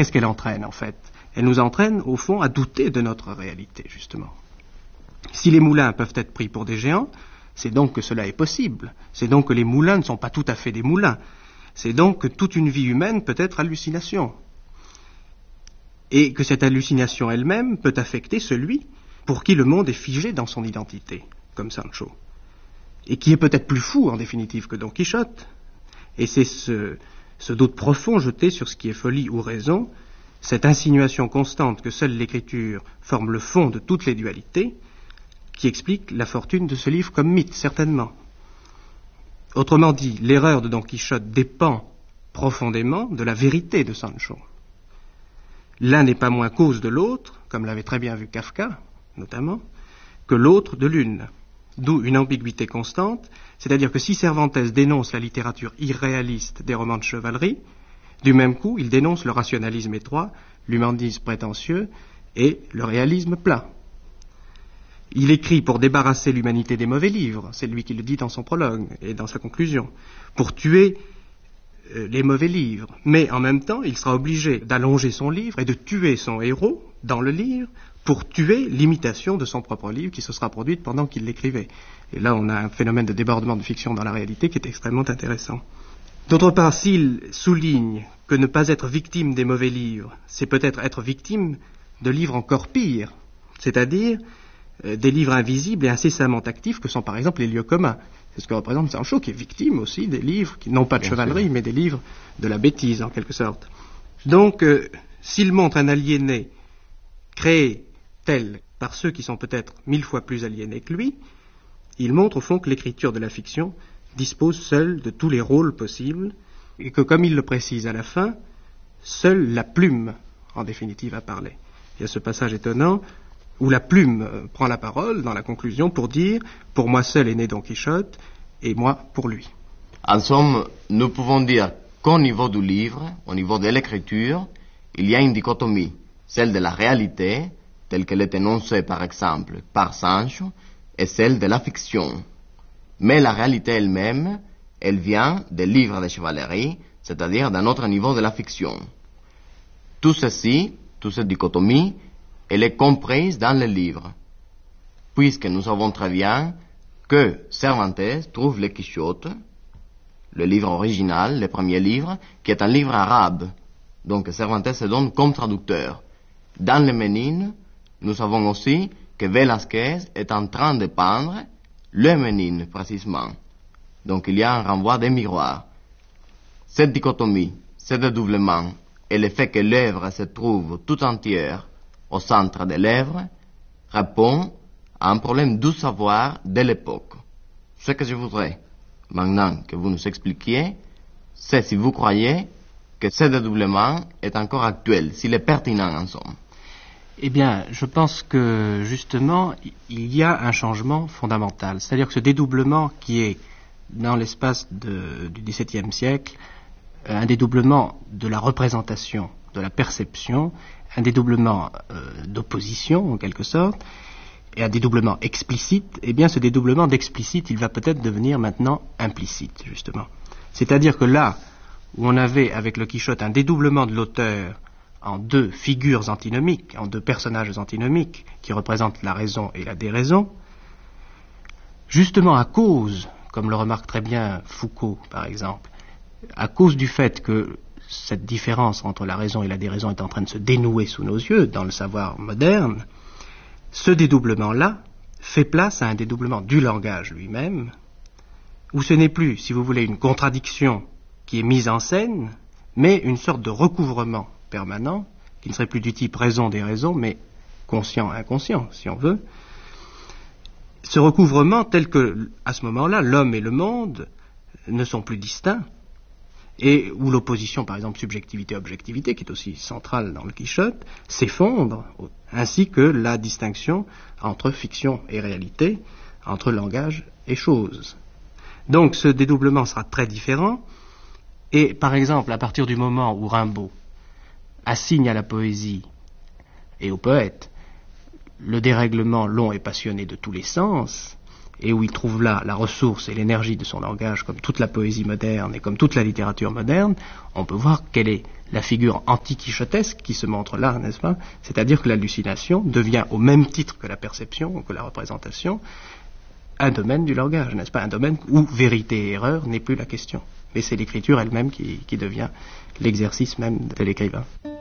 qu'est-ce qu'elle entraîne en fait? Elle nous entraîne au fond à douter de notre réalité, justement. Si les moulins peuvent être pris pour des géants, c'est donc que cela est possible. C'est donc que les moulins ne sont pas tout à fait des moulins. C'est donc que toute une vie humaine peut être hallucination. Et que cette hallucination elle-même peut affecter celui pour qui le monde est figé dans son identité, comme Sancho. Et qui est peut-être plus fou, en définitive, que Don Quichotte. Et c'est ce doute profond jeté sur ce qui est folie ou raison, cette insinuation constante que seule l'écriture forme le fond de toutes les dualités, qui explique la fortune de ce livre comme mythe, certainement. Autrement dit, l'erreur de Don Quichotte dépend profondément de la vérité de Sancho. L'un n'est pas moins cause de l'autre, comme l'avait très bien vu Kafka, notamment, que l'autre de l'une. D'où une ambiguïté constante, c'est-à-dire que si Cervantes dénonce la littérature irréaliste des romans de chevalerie, du même coup, il dénonce le rationalisme étroit, l'humanisme prétentieux et le réalisme plat. Il écrit pour débarrasser l'humanité des mauvais livres, c'est lui qui le dit dans son prologue et dans sa conclusion, pour tuer les mauvais livres. Mais en même temps, il sera obligé d'allonger son livre et de tuer son héros dans le livre pour tuer l'imitation de son propre livre qui se sera produite pendant qu'il l'écrivait. Et là, on a un phénomène de débordement de fiction dans la réalité qui est extrêmement intéressant. D'autre part, s'il souligne que ne pas être victime des mauvais livres, c'est peut-être être victime de livres encore pires, c'est-à-dire des livres invisibles et incessamment actifs que sont par exemple les lieux communs. C'est ce que représente Sancho, qui est victime aussi des livres, qui n'ont pas de chevalerie, mais des livres de la bêtise, en quelque sorte. Donc, s'il montre un aliéné créé tel par ceux qui sont peut-être 1000 fois plus aliénés que lui, il montre au fond que l'écriture de la fiction dispose seule de tous les rôles possibles, et que, comme il le précise à la fin, seule la plume, en définitive, a parlé. Il y a ce passage étonnant où la plume prend la parole dans la conclusion pour dire « Pour moi seul est né Don Quichotte, et moi pour lui ». En somme, nous pouvons dire qu'au niveau du livre, au niveau de l'écriture, il y a une dichotomie, celle de la réalité, telle qu'elle est énoncée par exemple par Sancho, et celle de la fiction. Mais la réalité elle-même, elle vient des livres de chevalerie, c'est-à-dire d'un autre niveau de la fiction. Tout ceci, toute cette dichotomie, elle est comprise dans le livre, puisque nous savons très bien que Cervantes trouve le Quichotte, le livre original, le premier livre, qui est un livre arabe. Donc Cervantes se donne comme traducteur. Dans le Ménine, nous savons aussi que Velázquez est en train de peindre le Ménine, précisément. Donc il y a un renvoi des miroirs. Cette dichotomie, ce dédoublement, et le fait que l'œuvre se trouve tout entière au centre de l'œuvre, répond à un problème du savoir de l'époque. Ce que je voudrais, maintenant que vous nous expliquiez, c'est si vous croyez que ce dédoublement est encore actuel, s'il est pertinent en somme. Eh bien, je pense que, justement, il y a un changement fondamental. C'est-à-dire que ce dédoublement qui est, dans l'espace du XVIIe siècle, un dédoublement de la représentation, de la perception, un dédoublement d'opposition, en quelque sorte, et un dédoublement explicite, eh bien, ce dédoublement d'explicite, il va peut-être devenir maintenant implicite, justement. C'est-à-dire que là, où on avait, avec le Quichotte, un dédoublement de l'auteur en deux figures antinomiques, en deux personnages antinomiques, qui représentent la raison et la déraison, justement à cause, comme le remarque très bien Foucault, par exemple, à cause du fait que cette différence entre la raison et la déraison est en train de se dénouer sous nos yeux dans le savoir moderne, ce dédoublement-là fait place à un dédoublement du langage lui-même, où ce n'est plus, si vous voulez, une contradiction qui est mise en scène, mais une sorte de recouvrement permanent, qui ne serait plus du type raison-déraison, mais conscient-inconscient, si on veut. Ce recouvrement tel que, à ce moment-là, l'homme et le monde ne sont plus distincts, et où l'opposition, par exemple, subjectivité-objectivité, qui est aussi centrale dans le Quichotte, s'effondre, ainsi que la distinction entre fiction et réalité, entre langage et chose. Donc ce dédoublement sera très différent, et par exemple, à partir du moment où Rimbaud assigne à la poésie et au poète le dérèglement long et passionné de tous les sens, et où il trouve là la ressource et l'énergie de son langage, comme toute la poésie moderne et comme toute la littérature moderne, on peut voir quelle est la figure anti-quichotesque qui se montre là, n'est-ce pas? C'est-à-dire que l'hallucination devient, au même titre que la perception ou que la représentation, un domaine du langage, n'est-ce pas? Un domaine où vérité et erreur n'est plus la question. Mais c'est l'écriture elle-même qui devient l'exercice même de l'écrivain.